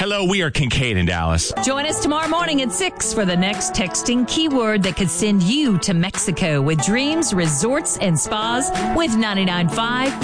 Hello, we are Kincaid in Dallas. Join us tomorrow morning at 6 for the next texting keyword that could send you to Mexico with dreams, resorts, and spas with 99.5